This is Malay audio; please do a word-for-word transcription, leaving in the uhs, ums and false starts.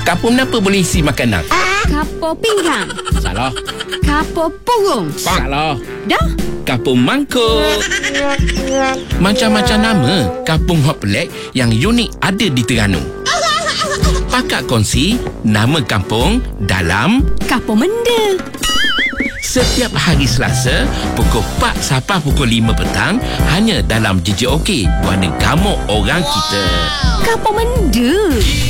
Kapur apa boleh isi makanan? Kapur pinggang. Salah. Kapur purung. Salah. Dah? Kampung mangkuk. Macam-macam nama kampung hot pelik yang unik ada di Terengganu. Pakak kongsi nama kampung dalam Kapur Menda. setiap hari Selasa pukul empat sampai pukul lima petang hanya dalam J J O K, Warna Gamuk Orang Kita. Kapur Menda.